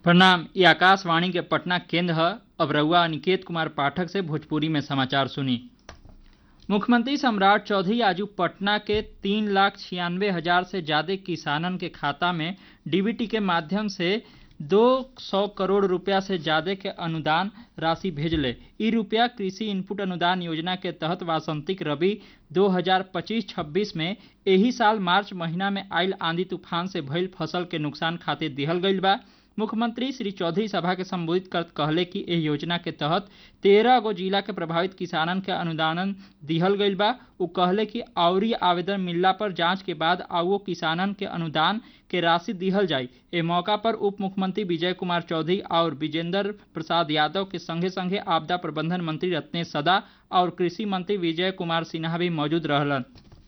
प्रणाम। ये आकाशवाणी के पटना केंद्र है। अब रउआ अनिकेत कुमार पाठक से भोजपुरी में समाचार सुनी। मुख्यमंत्री सम्राट चौधरी आज पटना के 3,96,000 से ज्यादा किसानन के खाता में डीबीटी के माध्यम से 200 करोड़ रुपया से ज्यादा के अनुदान राशि भेजले। ई रुपया कृषि इनपुट अनुदान योजना के तहत वासंतिक रबी 2025-26 में एही साल मार्च महीना में आयल आंधी तूफान से भइल फसल के नुकसान खातिर दिहल गईल बा। मुख्यमंत्री श्री चौधरी सभा के संबोधित करत कहले कि एह योजना के तहत 13 गो जिला के प्रभावित किसानन के अनुदान दिहल गईल बा। उ कहले कि अउरी आवेदन मिलला पर जांच के बाद आउओ किसानन के अनुदान के राशि दिहल जाई। ए मौका पर उप मुख्यमंत्री विजय कुमार चौधरी और विजेंद्र प्रसाद यादव के संगे संगे आपदा प्रबंधन मंत्री रत्नेश सदा और कृषि मंत्री विजय कुमार सिन्हा भी मौजूद रहलन।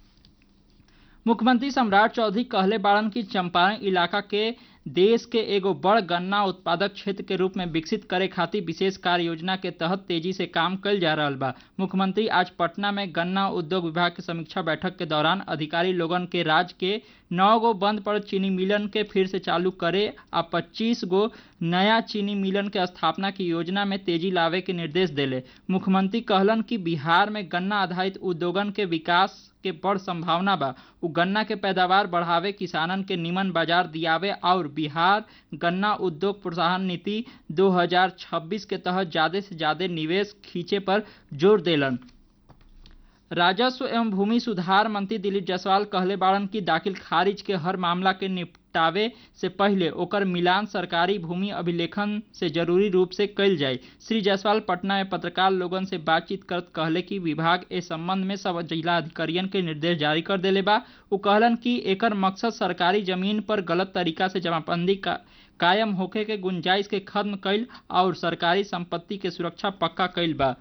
मुख्यमंत्री सम्राट चौधरी कहले बाड़न कि चंपारण इलाका के देश के एगो बड़ गन्ना उत्पादक क्षेत्र के रूप में विकसित करे खातिर विशेष कार्य योजना के तहत तेजी से काम कइल जा रहल बा। मुख्यमंत्री आज पटना में गन्ना उद्योग विभाग के समीक्षा बैठक के दौरान अधिकारी लोगन के राज्य के 9 गो बंद पड़ल चीनी मिलन के फिर से चालू करे आ 25 गो नया चीनी मिलन के स्थापना की योजना में तेजी लावे के निर्देश देले। मुख्यमंत्री कहलन कि बिहार में गन्ना आधारित उद्योगन के विकास के बड़ संभावना बा। उ गन्ना के पैदावार बढ़ावे, किसानन के निमन बाजार दियावे और बिहार गन्ना उद्योग प्रोत्साहन नीति 2026 के तहत ज्यादा से ज्यादा निवेश खींचे पर जोर देलन। राजस्व एवं भूमि सुधार मंत्री दिलीप जायसवाल कहले बाड़न कि दाखिल खारिज के हर मामला के निपटावे से पहले ओकर मिलान सरकारी भूमि अभिलेखन से जरूरी रूप से कइल जाए। श्री जायसवाल पटना में पत्रकार लोगन से बातचीत करत कहले कि विभाग ए संबंध में सब जिला अधिकारियन के निर्देश जारी कर देले बा। उ कहलन कि एकर मकसद सरकारी जमीन पर गलत तरीका से जमाबंदी कायम होखे के गुंजाइश के खत्म कइल और सरकारी संपत्ति के सुरक्षा पक्का कइल बा।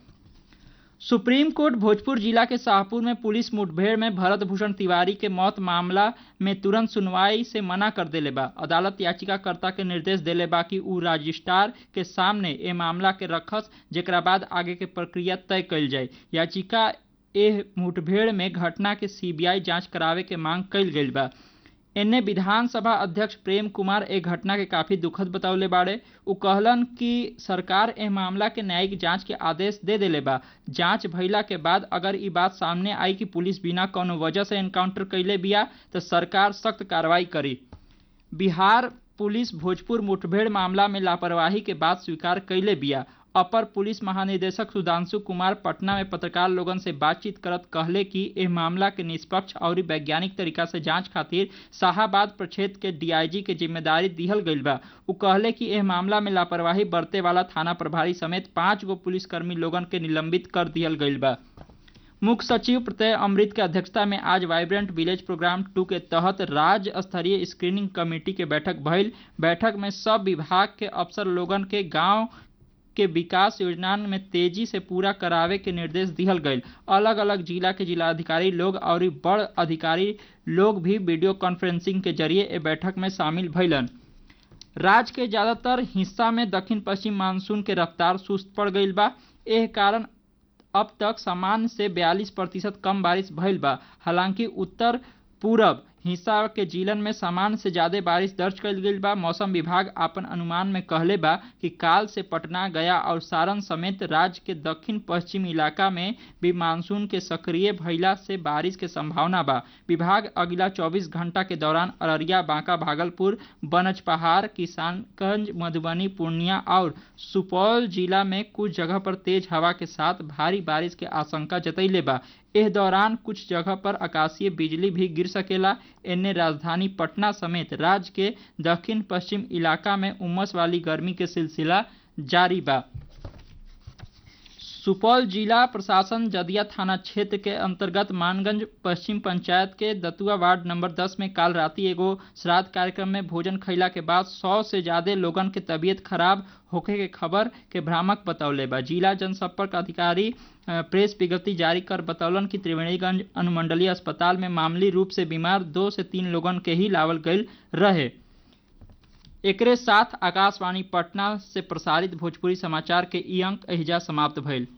सुप्रीम कोर्ट भोजपुर जिला के शाहपुर में पुलिस मुठभेड़ में भरत भूषण तिवारी के मौत मामला में तुरंत सुनवाई से मना कर देले बा। अदालत याचिकाकर्ता के निर्देश देले बा कि उ रजिस्ट्रार के सामने ए मामला के रखस, जेकरा बाद आगे के प्रक्रिया तय कइल जाए। याचिका एह मुठभेड़ में घटना के सीबीआई जांच करावे के मांग कइल गइल बा। एने विधानसभा अध्यक्ष प्रेम कुमार ए घटना के काफी दुखद बतौले बाड़े। उ कहलन कि सरकार एह मामला के न्यायिक जांच के आदेश दे देले बा। जांच भइला के बाद अगर ई बात सामने आई कि पुलिस बिना कौनो वजह से एनकाउंटर कइले बिया तो सरकार सख्त कार्रवाई करी। बिहार पुलिस भोजपुर मुठभेड़ मामला में लापरवाही के बाद स्वीकार कइले बिया। अपर पुलिस महानिदेशक सुधांशु कुमार पटना में पत्रकार लोगन से बातचीत करत कहले कि एह मामला के निष्पक्ष और वैज्ञानिक तरीका से जांच खातिर शाहाबाद प्रक्षेत्र के डीआईजी के जिम्मेदारी दिहल गईल बा। उ कहले कि एह मामला में लापरवाही बरते वाला थाना प्रभारी समेत 5 गो पुलिसकर्मी लोगन के निलंबित कर दिहल गईल बा। मुख्य सचिव प्रत्यय अमृत के अध्यक्षता में आज वाइब्रेंट विलेज प्रोग्राम 2 के तहत राज्य स्तरीय स्क्रीनिंग कमेटी के बैठक भइल। बैठक में सब विभाग के अफसर लोगन के गांव के विकास योजना में तेजी से पूरा करावे के निर्देश दिहल गईल। अलग अलग जिला के जिलाधिकारी लोग और बड़ अधिकारी लोग भी वीडियो कॉन्फ्रेंसिंग के जरिए ए बैठक में शामिल भइलन। राज्य के ज्यादातर हिस्सा में दक्षिण पश्चिम मानसून के रफ्तार सुस्त पड़ गईल बा। एह कारण अब तक सामान्य से 42% कम बारिश भइल बा। हालांकि उत्तर पूरब हिस्सा के जिलन में सामान्य से ज्यादा बारिश दर्ज कइल गईल बा। मौसम विभाग आपन अनुमान में कहले बा कि काल से पटना, गया और सारण समेत राज्य के दक्षिण पश्चिम इलाका में भी मानसून के सक्रिय भइला से बारिश के संभावना बा। विभाग अगला 24 घंटा के दौरान अररिया, बांका, भागलपुर, बनजपहाड़, किशनगंज, मधुबनी, पूर्णिया और सुपौल जिला में कुछ जगह पर तेज हवा के साथ भारी बारिश के आशंका जतैले बा। एह दौरान कुछ जगह पर आकाशीय बिजली भी गिर सकेला। एने राजधानी पटना समेत राज्य के दक्षिण पश्चिम इलाका में उमस वाली गर्मी के सिलसिला जारी बा। सुपौल जिला प्रशासन जदिया थाना क्षेत्र के अंतर्गत मानगंज पश्चिम पंचायत के दतुआ वार्ड नंबर 10 में काल राती एगो श्राद्ध कार्यक्रम में भोजन खइला के बाद 100 से ज्यादा लोगन के तबीयत खराब होखे के खबर के भ्रामक बतौले बा। जिला जनसंपर्क अधिकारी प्रेस विज्ञप्ति जारी कर बतौलन कि त्रिवेणीगंज अनुमंडलीय अस्पताल में मामूली रूप से बीमार 2 से 3 लोगन के ही लावल गईल रहे। एकरे साथ आकाशवाणी पटना से प्रसारित भोजपुरी समाचार के ई अंक एहिजा समाप्त भइल।